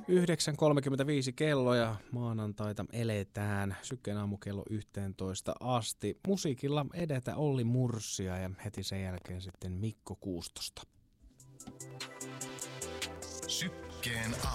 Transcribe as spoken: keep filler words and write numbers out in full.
yhdeksän kolmekymmentäviisi kello ja maanantaita eletään Sykkeen aamukello yhteentoista asti. Musiikilla edetä Olli Murssia ja heti sen jälkeen sitten Mikko Kuustosta. Sykkeen